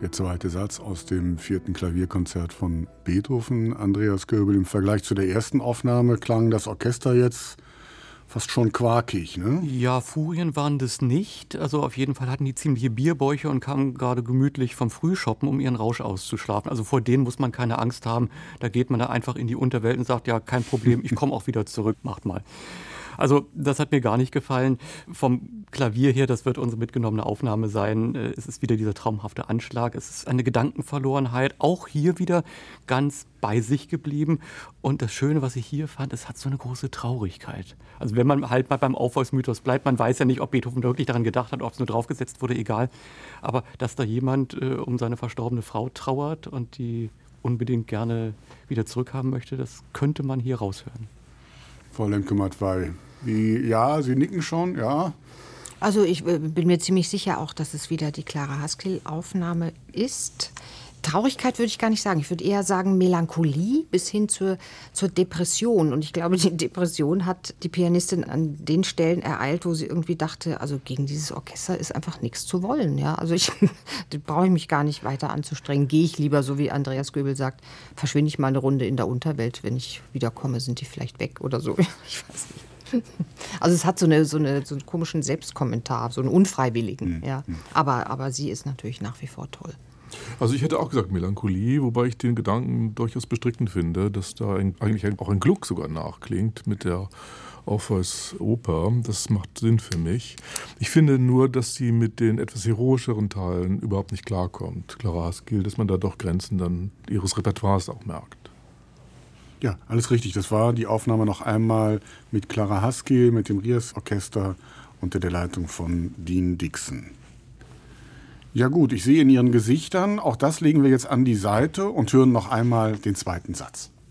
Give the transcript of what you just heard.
Der zweite Satz aus dem 4. Klavierkonzert von Beethoven. Andreas Göbel, im Vergleich zu der ersten Aufnahme klang das Orchester jetzt fast schon quakig, ne? Ja, Furien waren das nicht. Also auf jeden Fall hatten die ziemliche Bierbäuche und kamen gerade gemütlich vom Frühshoppen, um ihren Rausch auszuschlafen. Also vor denen muss man keine Angst haben. Da geht man da einfach in die Unterwelt und sagt, ja, kein Problem, ich komme auch wieder zurück, macht mal. Also das hat mir gar nicht gefallen. Vom Klavier her, das wird unsere mitgenommene Aufnahme sein. Es ist wieder dieser traumhafte Anschlag. Es ist eine Gedankenverlorenheit. Auch hier wieder ganz bei sich geblieben. Und das Schöne, was ich hier fand, es hat so eine große Traurigkeit. Also wenn man halt mal beim Orpheus-Mythos bleibt, man weiß ja nicht, ob Beethoven wirklich daran gedacht hat, ob es nur draufgesetzt wurde, egal. Aber dass da jemand um seine verstorbene Frau trauert und die unbedingt gerne wieder zurückhaben möchte, das könnte man hier raushören. Frau Lemke-Matwei, ja, Sie nicken schon, ja? Also ich bin mir ziemlich sicher auch, dass es wieder die Clara Haskell-Aufnahme ist. Traurigkeit würde ich gar nicht sagen. Ich würde eher sagen Melancholie bis hin zur Depression. Und ich glaube, die Depression hat die Pianistin an den Stellen ereilt, wo sie irgendwie dachte, also gegen dieses Orchester ist einfach nichts zu wollen. Ja? Also da brauche ich mich gar nicht weiter anzustrengen. Gehe ich lieber, so wie Andreas Göbel sagt, verschwinde ich mal eine Runde in der Unterwelt. Wenn ich wiederkomme, sind die vielleicht weg oder so. Ich weiß nicht. Also es hat so einen komischen Selbstkommentar, so einen unfreiwilligen. Ja. Aber sie ist natürlich nach wie vor toll. Also ich hätte auch gesagt Melancholie, wobei ich den Gedanken durchaus bestrickend finde, dass da eigentlich auch ein Gluck sogar nachklingt mit der Orpheus-Oper. Das macht Sinn für mich. Ich finde nur, dass sie mit den etwas heroischeren Teilen überhaupt nicht klarkommt, Clara Haskell, dass man da doch Grenzen dann ihres Repertoires auch merkt. Ja, alles richtig. Das war die Aufnahme noch einmal mit Clara Haskell, mit dem Rias-Orchester unter der Leitung von Dean Dixon. Ja gut, ich sehe in Ihren Gesichtern, auch das legen wir jetzt an die Seite und hören noch einmal den zweiten Satz.